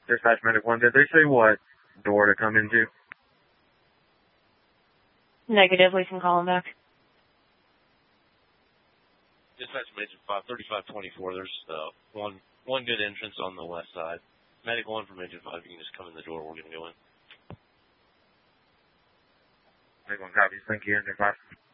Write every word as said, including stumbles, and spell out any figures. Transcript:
Dispatch Medic one, did they say what door to come into? Negative, we can call him back. Dispatch Major five, thirty-five twenty-four, there's uh, one one good entrance on the west side. Medic one for Major five, you can just come in the door, we're going to go in. Medic one copies, thank you, Ender five.